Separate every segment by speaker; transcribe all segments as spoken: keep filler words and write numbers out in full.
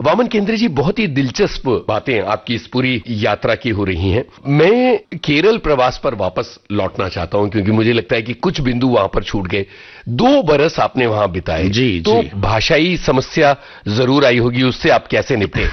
Speaker 1: वामन केन्द्रे जी, बहुत ही दिलचस्प बातें आपकी इस पूरी यात्रा की हो रही हैं। मैं केरल प्रवास पर वापस लौटना चाहता हूं क्योंकि मुझे लगता है कि कुछ बिंदु वहां पर छूट गए। दो बरस आपने वहां बिताए,
Speaker 2: जी,
Speaker 1: तो
Speaker 2: जी।
Speaker 1: भाषाई समस्या जरूर आई होगी, उससे आप कैसे निपटे?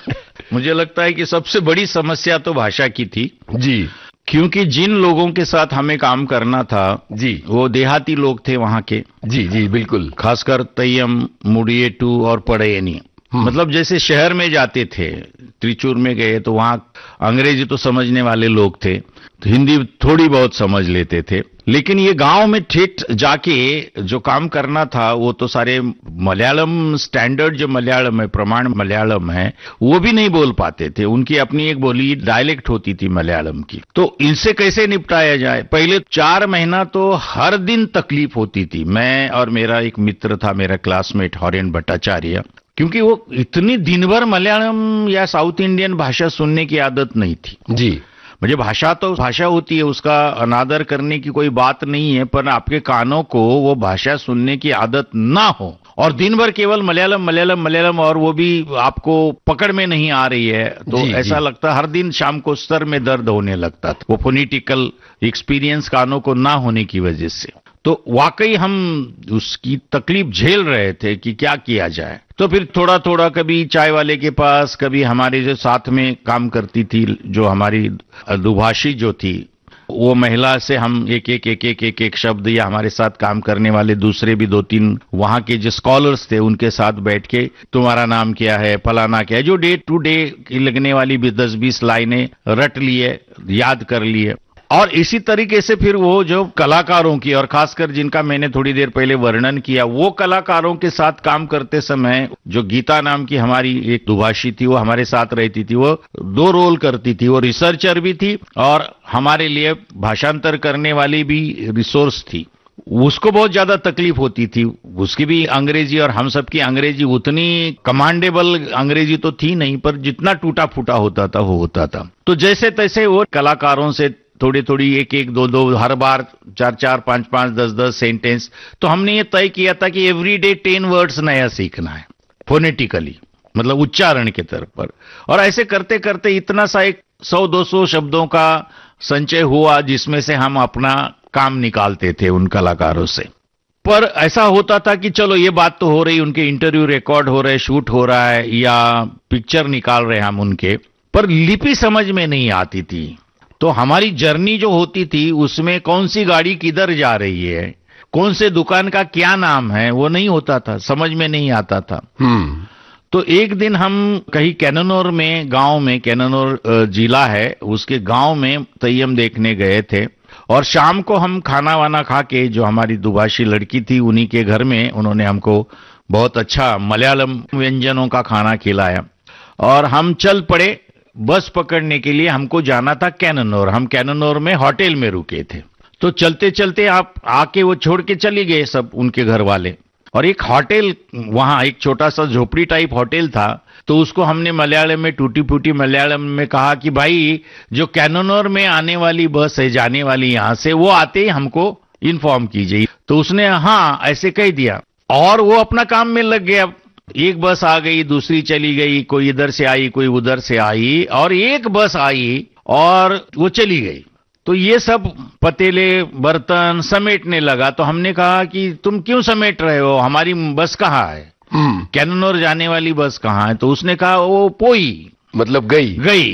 Speaker 2: मुझे लगता है कि सबसे बड़ी समस्या तो भाषा की थी
Speaker 1: जी,
Speaker 2: क्योंकि जिन लोगों के साथ हमें काम करना था
Speaker 1: जी,
Speaker 2: वो देहाती लोग थे वहां के।
Speaker 1: जी, जी, बिल्कुल।
Speaker 2: खासकर तैयम, मुडियेटू और पड़यनी। मतलब जैसे शहर में जाते थे, त्रिचूर में गए तो वहां अंग्रेजी तो समझने वाले लोग थे, तो हिंदी थोड़ी बहुत समझ लेते थे, लेकिन ये गांव में ठेठ जाके जो काम करना था वो तो सारे मलयालम, स्टैंडर्ड जो मलयालम है, प्रमाण मलयालम है, वो भी नहीं बोल पाते थे। उनकी अपनी एक बोली डायलेक्ट होती थी मलयालम की। तो इनसे कैसे निपटाया जाए? पहले चार महीना तो हर दिन तकलीफ होती थी। मैं और मेरा एक मित्र था, मेरा क्लासमेट हॉरेन भट्टाचार्य, क्योंकि वो इतनी दिन भर मलयालम या साउथ इंडियन भाषा सुनने की आदत नहीं थी।
Speaker 1: जी,
Speaker 2: मुझे भाषा तो भाषा होती है, उसका अनादर करने की कोई बात नहीं है, पर आपके कानों को वो भाषा सुनने की आदत ना हो और दिन भर केवल मलयालम मलयालम मलयालम और वो भी आपको पकड़ में नहीं आ रही है, तो
Speaker 1: जी,
Speaker 2: ऐसा
Speaker 1: जी।
Speaker 2: लगता हर दिन शाम को सर में दर्द होने लगता था, वो फोनेटिकल एक्सपीरियंस कानों को ना होने की वजह से। तो वाकई हम उसकी तकलीफ झेल रहे थे कि क्या किया जाए। तो फिर थोड़ा थोड़ा कभी चाय वाले के पास, कभी हमारे जो साथ में काम करती थी, जो हमारी दुभाषी जो थी, वो महिला से हम एक एक एक एक एक एक शब्द, या हमारे साथ काम करने वाले दूसरे भी दो तीन वहां के जो स्कॉलर्स थे उनके साथ बैठ के, तुम्हारा नाम क्या है, फलाना क्या है, जो डे टू डे की लगने वाली भी दस बीस लाइनें रट लिए, याद कर लिए। और इसी तरीके से फिर वो जो कलाकारों की, और खासकर जिनका मैंने थोड़ी देर पहले वर्णन किया, वो कलाकारों के साथ काम करते समय जो गीता नाम की हमारी एक दुभाषी थी, वो हमारे साथ रहती थी। वो दो रोल करती थी, वो रिसर्चर भी थी और हमारे लिए भाषांतर करने वाली भी रिसोर्स थी। उसको बहुत ज्यादा तकलीफ होती थी, उसकी भी अंग्रेजी और हम सबकी अंग्रेजी उतनी कमांडेबल अंग्रेजी तो थी नहीं, पर जितना टूटा फूटा होता था वो होता था। तो जैसे तैसे वो कलाकारों से थोड़ी थोड़ी, एक एक दो दो, हर बार चार चार पांच पांच दस दस सेंटेंस। तो हमने ये तय किया था कि एवरी डे टेन वर्ड्स नया सीखना है फोनेटिकली, मतलब उच्चारण के तरफ पर। और ऐसे करते करते इतना सा एक सौ दो सौ शब्दों का संचय हुआ जिसमें से हम अपना काम निकालते थे उन कलाकारों से। पर ऐसा होता था कि चलो ये बात तो हो रही, उनके इंटरव्यू रिकॉर्ड हो रहे, शूट हो रहा है या पिक्चर निकाल रहे हम उनके, पर लिपि समझ में नहीं आती थी। तो हमारी जर्नी जो होती थी उसमें कौन सी गाड़ी किधर जा रही है, कौन से दुकान का क्या नाम है, वो नहीं होता था, समझ में नहीं आता था।
Speaker 1: हम्म
Speaker 2: तो एक दिन हम कहीं कैननौर में, गांव में, कैननौर जिला है, उसके गांव में तैयम देखने गए थे। और शाम को हम खाना वाना खा के, जो हमारी दुभाषी लड़की थी उन्हीं के घर में, उन्होंने हमको बहुत अच्छा मलयालम व्यंजनों का खाना खिलाया और हम चल पड़े बस पकड़ने के लिए। हमको जाना था कैननौर, हम कैननौर में होटल में रुके थे। तो चलते चलते आप आके वो छोड़ के चली गए सब, उनके घर वाले। और एक होटल वहां, एक छोटा सा झोपड़ी टाइप होटल था, तो उसको हमने मलयालम में, टूटी फूटी मलयालम में कहा कि भाई जो कैननौर में आने वाली बस है, जाने वाली यहां से, वो आते ही हमको इन्फॉर्म कीजिए। तो उसने हाँ ऐसे कह दिया और वो अपना काम में लग गया। एक बस आ गई, दूसरी चली गई, कोई इधर से आई, कोई उधर से आई, और एक बस आई और वो चली गई। तो ये सब पतीले बर्तन समेटने लगा। तो हमने कहा कि तुम क्यों समेट रहे हो, हमारी बस कहाँ है, कैननौर जाने वाली बस कहाँ है? तो उसने कहा वो पोई, मतलब गई गई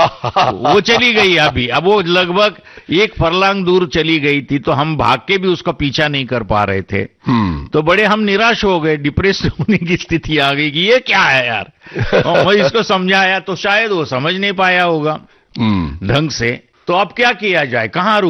Speaker 2: वो चली गई अभी। अब वो लगभग एक फरलांग दूर चली गई थी, तो हम भाग के भी उसका पीछा नहीं कर पा रहे थे। तो बड़े हम निराश हो गए, डिप्रेस होने की स्थिति आ गई कि ये क्या है यार। और मैं इसको समझाया तो शायद वो समझ नहीं पाया होगा ढंग से। तो अब क्या किया जाए, कहाँ